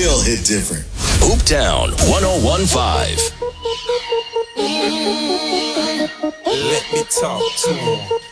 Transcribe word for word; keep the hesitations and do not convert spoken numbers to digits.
They'll hit different. Hooptown one oh one point five. Let me talk to him.